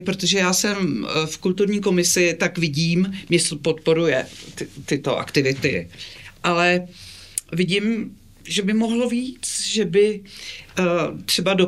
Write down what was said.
Protože já jsem v kulturní komisi, tak vidím, město podporuje tyto aktivity, ale vidím, že by mohlo víc, že by třeba do